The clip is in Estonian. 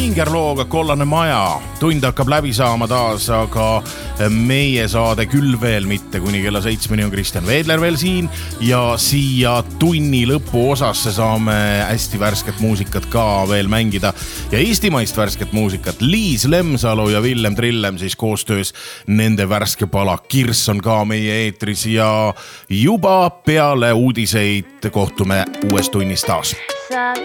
Vingerlooga Kollane maja. Tund hakkab läbi saama taas, aga meie saade küll veel mitte. Kuni kella 7 on Kristjan Veedler veel siin ja siia tunni lõpu osasse saame hästi värsket muusikat ka veel mängida. Ja eestimaist värsket muusikat Liis Lemsalu ja Villem Trillem siis koostöös nende värske pala Kirss on ka meie eetris ja juba peale uudiseid kohtume uues tunnis taas.